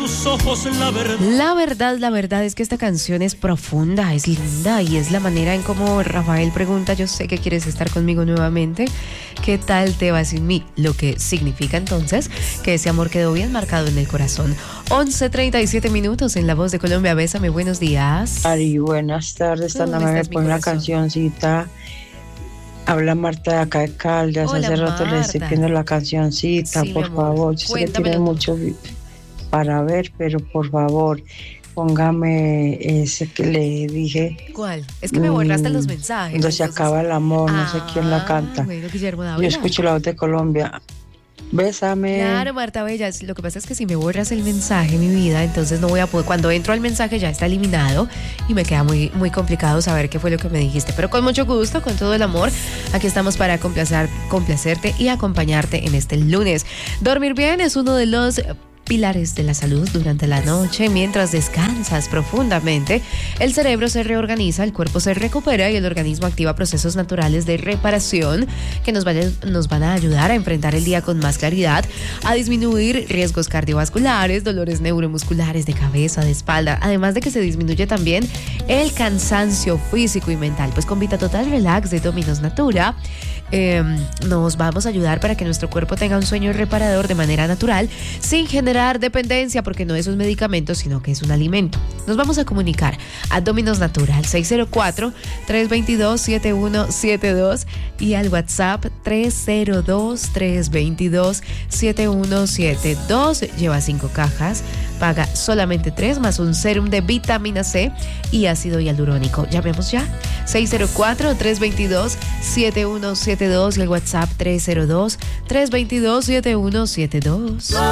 tus ojos la verdad. La verdad es que esta canción es profunda, es linda y es la manera en cómo Rafael pregunta, yo sé que quieres estar conmigo nuevamente, ¿qué tal te va sin mí? Lo que significa entonces que ese amor quedó bien marcado en el corazón. 11:37 minutos en La Voz de Colombia. Bésame, buenos días. Ari, buenas tardes. Esta ¿Cómo me estás, mi pone una corazón? cancioncita. Habla Marta de acá de Caldas. Hola, Hace rato le estoy Marta. pidiendo la cancioncita, Sí, mi por amor. favor. Yo sé que Cuéntamelo tiene tú. mucho para ver, pero por favor, póngame ese que le dije. ¿Cuál? Es que me borraste los mensajes. Donde se entonces- acaba el amor, no sé quién la canta. Bueno, Guillermo Yo Dávila. escucho la voz de Colombia. Bésame. Claro, Marta Bella, lo que pasa es que si me borras el mensaje, mi vida, entonces no voy a poder, cuando entro al mensaje ya está eliminado y me queda muy, muy complicado saber qué fue lo que me dijiste, pero con mucho gusto, con todo el amor, aquí estamos para complacerte y acompañarte en este lunes. Dormir bien es uno de los pilares de la salud durante la noche. Mientras descansas profundamente, el cerebro se reorganiza, el cuerpo se recupera y el organismo activa procesos naturales de reparación que nos van a ayudar a enfrentar el día con más claridad, a disminuir riesgos cardiovasculares, dolores neuromusculares de cabeza, de espalda, además de que se disminuye también el cansancio físico y mental. Pues con Vita Total Relax de Dominos Natura nos vamos a ayudar para que nuestro cuerpo tenga un sueño reparador de manera natural, sin generar dependencia, porque no es un medicamento, sino que es un alimento. Nos vamos a comunicar a Dominos Natura al 604-322-7172 y al WhatsApp 302-322-7172. Lleva 5 cajas, paga solamente 3 más un sérum de vitamina C y ácido hialurónico. Llamemos ya 604-322-7172 y el WhatsApp 302-322-7172.